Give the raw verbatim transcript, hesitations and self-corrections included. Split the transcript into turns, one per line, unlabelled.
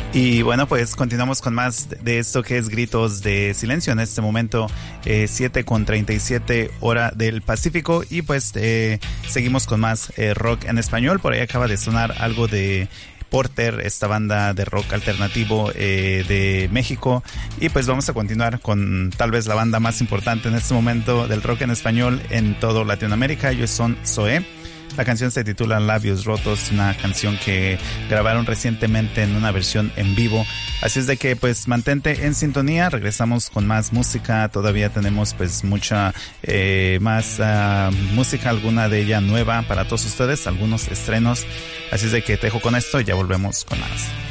Y bueno, pues continuamos con más de esto que es Gritos de Silencio. En este momento, eh, siete con treinta y siete hora del Pacífico. Y pues eh, seguimos con más eh, rock en español. Por ahí acaba de sonar algo de Porter, esta banda de rock alternativo eh, de México. Y pues vamos a continuar con tal vez la banda más importante en este momento del rock en español en todo Latinoamérica. Ellos son Zoé. La canción se titula Labios Rotos, una canción que grabaron recientemente en una versión en vivo. Así es de que pues mantente en sintonía, regresamos con más música. Todavía tenemos pues mucha eh, más uh, música, alguna de ella nueva para todos ustedes, algunos estrenos. Así es de que te dejo con esto y ya volvemos con más.